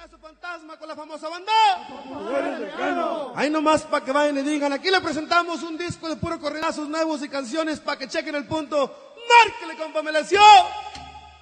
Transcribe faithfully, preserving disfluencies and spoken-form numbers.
Correnazo Fantasma con la famosa banda. Ahí nomás para que vayan y digan, aquí le presentamos un disco de puro correnazos nuevos y canciones para que chequen el punto. ¡Márquele, compa, me lesió!